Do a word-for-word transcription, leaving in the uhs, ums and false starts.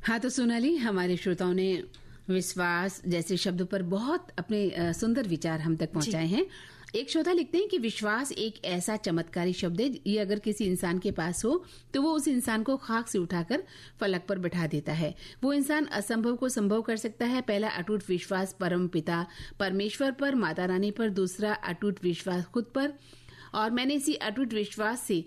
हाँ, तो सोनाली, हमारे श्रोताओं ने विश्वास जैसे शब्दों पर बहुत अपने सुंदर विचार हम तक पहुंचाए हैं। एक श्रोता लिखते हैं कि विश्वास एक ऐसा चमत्कारी शब्द है, ये अगर किसी इंसान के पास हो तो वो उस इंसान को खाक से उठाकर फलक पर बैठा देता है। वो इंसान असंभव को संभव कर सकता है। पहला, अटूट विश्वास परम पिता परमेश्वर पर, माता रानी पर। दूसरा, अटूट विश्वास खुद पर। और मैंने इसी अटूट विश्वास से